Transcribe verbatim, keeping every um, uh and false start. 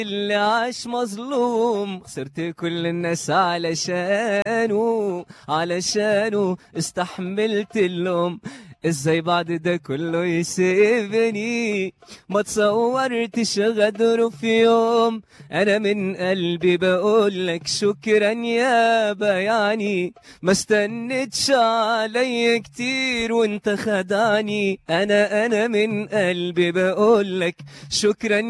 اللي عاش مظلوم، خسرت كل الناس علشانه، علشانه استحملت اللوم. ازاي بعد ده كله يسيبني؟ ما تصورتش غدره في يوم. انا من قلبي بقولك شكرا يا بياني، ما استنتش علي كتير وانت خدعني. انا انا من قلبي بقولك شكرا